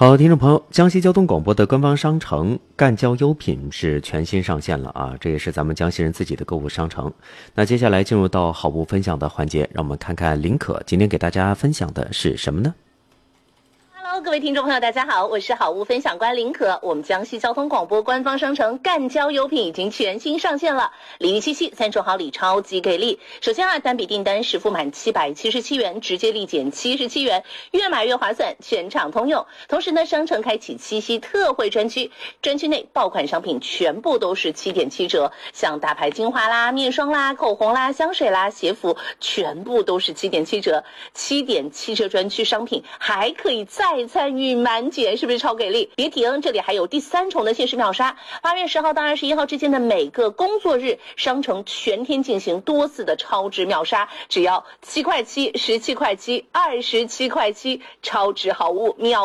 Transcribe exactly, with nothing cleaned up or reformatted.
好，听众朋友，江西交通广播的官方商城赣交优品是全新上线了啊，这也是咱们江西人自己的购物商城。那接下来进入到好物分享的环节，让我们看看林可今天给大家分享的是什么呢？ 各位听众朋友大家好，我是好物分享官林可。我们江西交通广播官方商城赣交优品已经全新上线了，礼遇七夕三重好礼超级给力。首先啊，单笔订单实付满七百七十七元，直接立减七十七元，越买越划算，全场通用。同时呢，商城开启七夕特惠专区，专区内爆款商品全部都是七点七折，像大牌精华啦、面霜啦、口红啦、香水啦、鞋服，全部都是七点七折。七点七折专区商品还可以再参与满减，是不是超给力？别停，这里还有第三重的限时秒杀。八月十号到二十一号之间的每个工作日，商城全天进行多次的超值秒杀，只要七块七、十七块七、二十七块七，超值好物秒。